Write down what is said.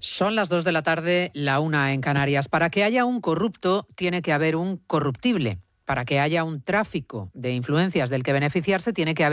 Son las 2 de la tarde, la 1 en Canarias. Para que haya un corrupto, tiene que haber un corruptible. Para que haya un tráfico de influencias del que beneficiarse, tiene que haber